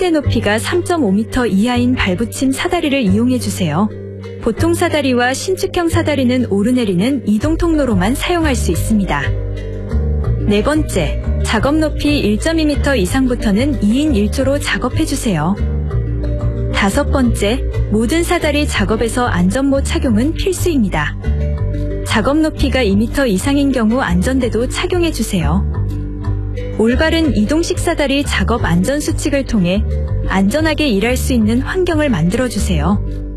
최대 높이가 3.5m 이하인 발붙임 사다리를 이용해주세요. 보통 사다리와 신축형 사다리는 오르내리는 이동 통로로만 사용할 수 있습니다. 네 번째, 작업 높이 1.2m 이상부터는 2인 1조로 작업해주세요. 다섯 번째, 모든 사다리 작업에서 안전모 착용은 필수입니다. 작업 높이가 2m 이상인 경우 안전대도 착용해주세요. 올바른 이동식 사다리 작업 안전수칙을 통해 안전하게 일할 수 있는 환경을 만들어주세요.